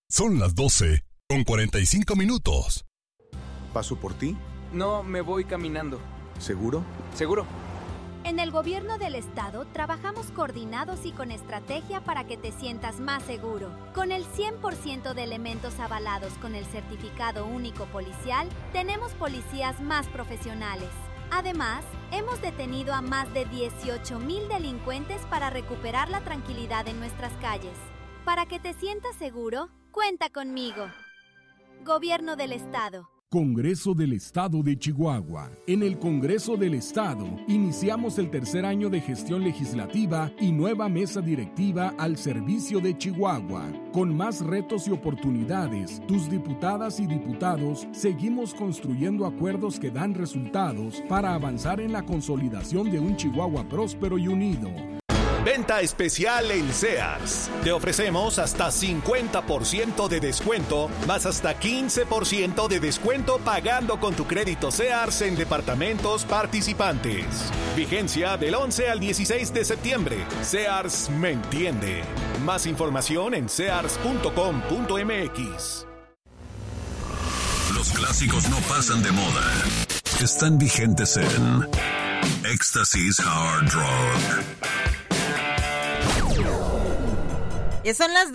Son las 12:45. ¿Paso por ti? No, me voy caminando. ¿Seguro? ¿Seguro? En el gobierno del estado trabajamos coordinados y con estrategia para que te sientas más seguro. Con el 100% de elementos avalados con el certificado único policial, tenemos policías más profesionales. Además, hemos detenido a más de 18,000 delincuentes para recuperar la tranquilidad en nuestras calles. Para que te sientas seguro, cuenta conmigo. Gobierno del Estado. Congreso del Estado de Chihuahua. En el Congreso del Estado iniciamos el tercer año de gestión legislativa y nueva mesa directiva al servicio de Chihuahua. Con más retos y oportunidades, tus diputadas y diputados seguimos construyendo acuerdos que dan resultados para avanzar en la consolidación de un Chihuahua próspero y unido. Venta especial en Sears. Te ofrecemos hasta 50% de descuento, más hasta 15% de descuento pagando con tu crédito Sears en departamentos participantes. Vigencia del 11 al 16 de septiembre. Sears me entiende. Más información en sears.com.mx. Los clásicos no pasan de moda. Están vigentes en Éxtasis Hard Rock. Ya son las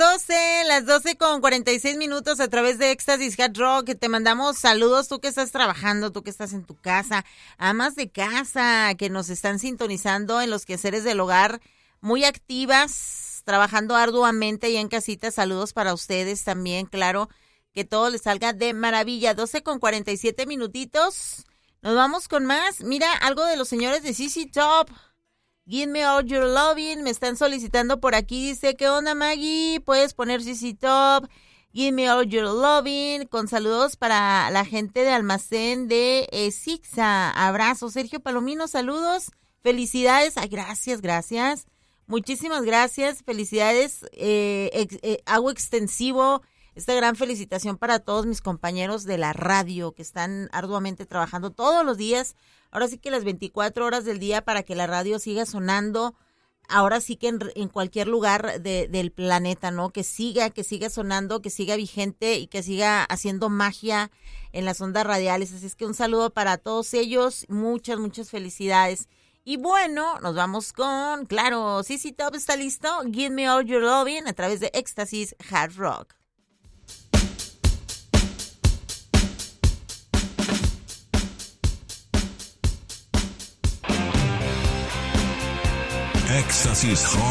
12:46 a través de Éxtasis Hard Rock. Te mandamos saludos, tú que estás trabajando, tú que estás en tu casa, amas de casa que nos están sintonizando en los quehaceres del hogar, muy activas, trabajando arduamente y en casita. Saludos para ustedes también, claro, que todo les salga de maravilla. 12:47. Nos vamos con más. Mira, algo de los señores de ZZ Top. Give me all your loving, me están solicitando por aquí, dice, ¿qué onda, Maggie? Puedes poner ZZ Top, give me all your loving, con saludos para la gente de almacén de Sixa. Abrazo, Sergio Palomino, saludos, felicidades, ay, gracias, muchísimas gracias, felicidades, hago extensivo esta gran felicitación para todos mis compañeros de la radio que están arduamente trabajando todos los días. Ahora sí que las 24 horas del día para que la radio siga sonando, ahora sí que en cualquier lugar del planeta, ¿no? Que siga sonando, que siga vigente y que siga haciendo magia en las ondas radiales. Así es que un saludo para todos ellos, muchas felicidades. Y bueno, nos vamos con, claro, ZZ Top está listo, Give Me All Your Loving a través de Éxtasis Hard Rock. Éxtasis Hard